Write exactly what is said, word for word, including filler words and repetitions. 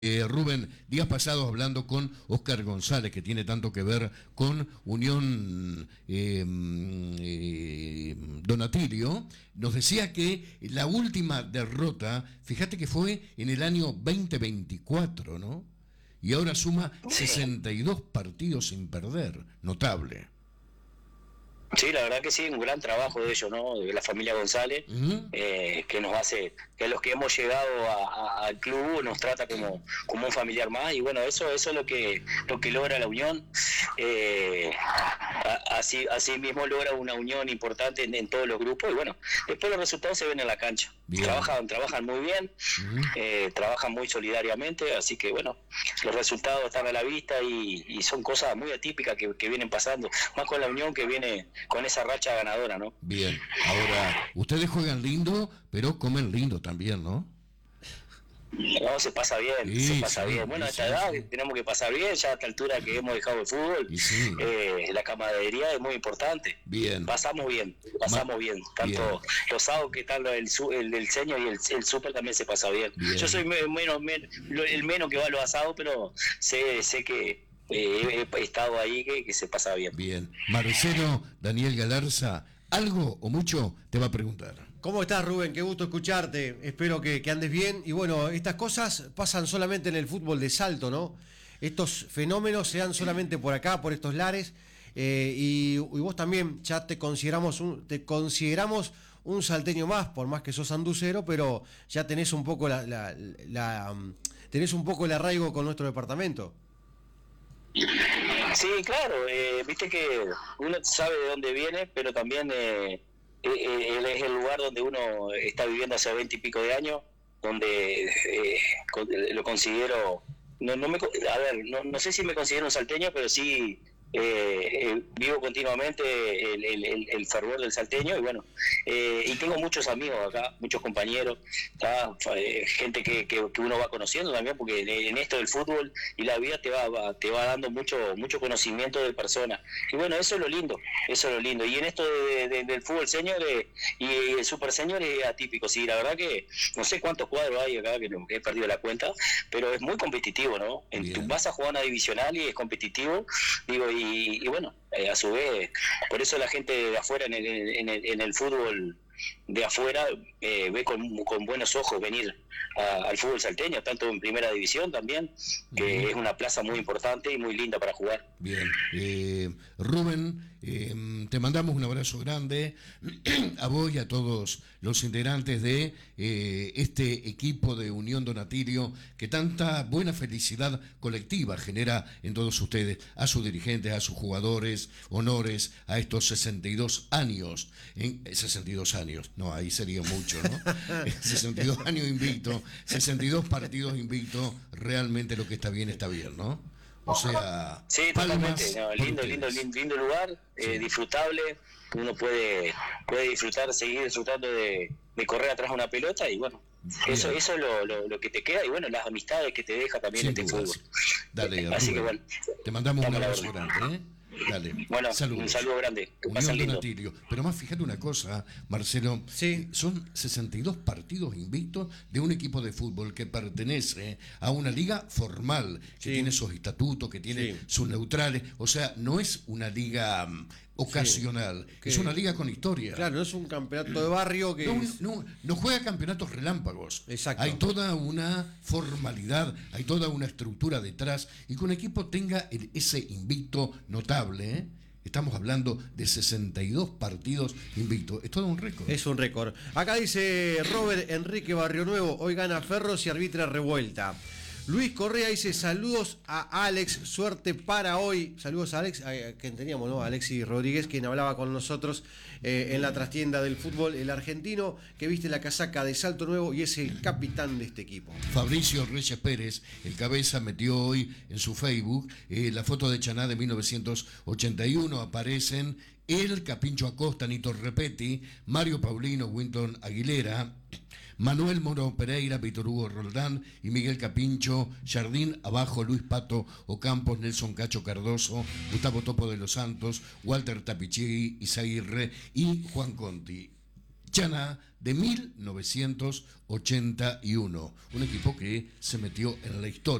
Eh, Rubén, días pasados hablando con Óscar González, que tiene tanto que ver con Unión eh, eh, Donatilio, nos decía que la última derrota, fíjate que fue en el año veinte veinticuatro, ¿no? Y ahora suma sesenta y dos partidos sin perder, notable. Sí, la verdad que sí, un gran trabajo de ellos, ¿no? De la familia González, uh-huh. eh, que nos hace, que a los que hemos llegado a, a, al club nos trata como, como un familiar más, y bueno, eso, eso es lo que, lo que logra la unión. Eh, a, así, así mismo logra una unión importante en, en todos los grupos, y bueno, después los resultados se ven en la cancha. Bien. Trabajan, trabajan muy bien, uh-huh. eh, trabajan muy solidariamente, así que bueno, los resultados están a la vista y, y son cosas muy atípicas que, que vienen pasando, más con la unión que viene con esa racha ganadora, ¿no? Bien, ahora, ustedes juegan lindo, pero comen lindo también, ¿no? No, se pasa bien, sí, se pasa sí, bien. Bueno, a esta sí, edad sí. tenemos que pasar bien, ya a esta altura que hemos dejado el fútbol, sí. eh, la camaradería es muy importante. Bien. Pasamos bien, pasamos Ma- bien. Tanto bien. Los sábados que están el, el, el seño y el, el súper también se pasa bien. bien. Yo soy menos, menos, el menos que va a los asados, pero sé, sé que eh, he estado ahí que, que se pasa bien. Bien. Marcelo Daniel Galarza, ¿algo o mucho te va a preguntar? ¿Cómo estás, Rubén? Qué gusto escucharte. Espero que, que andes bien. Y bueno, estas cosas pasan solamente en el fútbol de Salto, ¿no? Estos fenómenos se dan solamente por acá, por estos lares. Eh, y, y vos también ya te consideramos un, te consideramos un salteño más, por más que sos anducero, pero ya tenés un poco la, la, la tenés un poco el arraigo con nuestro departamento. Sí, claro, eh, viste que uno sabe de dónde viene, pero también eh, eh, es el lugar donde uno está viviendo hace veinte y pico de años, donde eh, lo considero, no, no me, a ver, no, no sé si me considero un salteño, pero sí eh, eh, vivo continuamente el, el, el fervor del salteño, y bueno, eh, y tengo muchos amigos acá, muchos compañeros, ¿tá? Eh, gente que, que, que uno va conociendo también, porque en esto del fútbol y la vida te va, va te va dando mucho mucho conocimiento de personas, y bueno, eso es lo lindo, eso es lo lindo, y en esto de, de, del fútbol senior eh, y el super senior es atípico, sí, la verdad que no sé cuántos cuadros hay acá, que he perdido la cuenta, pero es muy competitivo, ¿no? En, tú vas a jugar una divisional y es competitivo, digo, y Y, y bueno, eh, a su vez, por eso la gente de afuera en el, en el, en el fútbol de afuera eh, ve con, con buenos ojos venir a, al fútbol salteño, tanto en primera división también, que uh-huh. es una plaza muy importante y muy linda para jugar. Bien, eh, Rubén, eh, te mandamos un abrazo grande a vos y a todos los integrantes de eh, este equipo de Unión Donatilio que tanta buena felicidad colectiva genera en todos ustedes, a sus dirigentes, a sus jugadores, honores a estos sesenta y dos años, en sesenta y dos años, no, ahí sería mucho, ¿no? sesenta y dos años invicto, sesenta y dos partidos invicto, realmente lo que está bien está bien, ¿no? O sea, sí, totalmente, no, lindo, lindo, lindo, lindo lugar, sí. eh, disfrutable, uno puede puede disfrutar, seguir disfrutando de, de correr atrás de una pelota, y bueno, Bien. eso eso es lo, lo, lo que te queda, y bueno, las amistades que te deja también Sin este dudas. fútbol. Dale, Así Rubén, que bueno, te mandamos un abrazo grande, ¿eh? Dale. Bueno, saludos. Un saludo grande. Unión Donatilio. Pero más, fíjate una cosa, Marcelo. Sí. Son sesenta y dos partidos invictos de un equipo de fútbol que pertenece a una liga formal, que sí. tiene sus estatutos, que tiene sí. sus neutrales. O sea, no es una liga um, ocasional, sí. es una liga con historia. Claro, no es un campeonato de barrio que... No, es... no, no juega campeonatos relámpagos. Exacto. Hay toda una formalidad, hay toda una estructura detrás, y que un equipo tenga el, ese invicto notable. ¿Eh? Estamos hablando de sesenta y dos partidos invictos. Es todo un récord. Es un récord. Acá dice Robert Enrique Barrio Nuevo, hoy gana Ferros y arbitra Revuelta. Luis Correa dice saludos a Alex, suerte para hoy. Saludos a Alex, a quien teníamos, ¿no? Alexis Rodríguez, quien hablaba con nosotros eh, en la trastienda del fútbol, el argentino que viste la casaca de Salto Nuevo y es el capitán de este equipo. Fabricio Reyes Pérez, el cabeza, metió hoy en su Facebook eh, la foto de Chaná de mil novecientos ochenta y uno. Aparecen el Capincho Acosta, Nito Repetti, Mario Paulino, Winton Aguilera, Manuel Moro Pereira, Víctor Hugo Roldán y Miguel Capincho, Jardín, abajo Luis Pato Ocampos, Nelson Cacho Cardoso, Gustavo Topo de los Santos, Walter Tapichegui, Isaguirre y Juan Conti. Chaná de mil novecientos ochenta y uno. Un equipo que se metió en la historia.